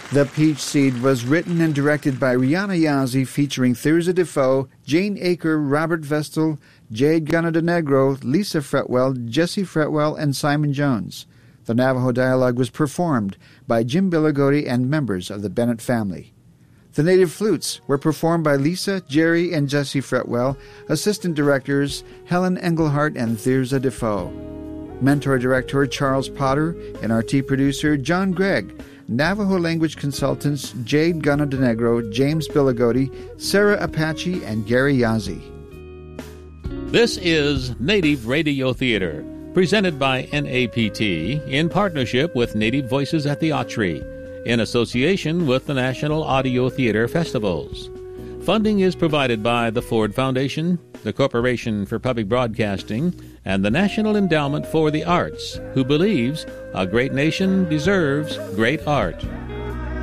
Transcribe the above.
The Peach Seed was written and directed by Rihanna Yazzie, featuring Thirza Defoe, Jane Aker, Robert Vestal, Jade Ganadinegro, Lisa Fretwell, Jesse Fretwell, and Simon Jones. The Navajo dialogue was performed by Jim Billigodi and members of the Bennett family. The native flutes were performed by Lisa, Jerry, and Jesse Fretwell, assistant directors Helen Engelhardt and Thirza Defoe. Mentor director Charles Potter, and RT producer John Gregg. Navajo language consultants Jade Ganadinegro, James Billigodi, Sarah Apache, and Gary Yazzie. This is Native Radio Theater, presented by NAPT in partnership with Native Voices at the Autry, in association with the National Audio Theater Festivals. Funding is provided by the Ford Foundation, the Corporation for Public Broadcasting, and the National Endowment for the Arts, who believes a great nation deserves great art.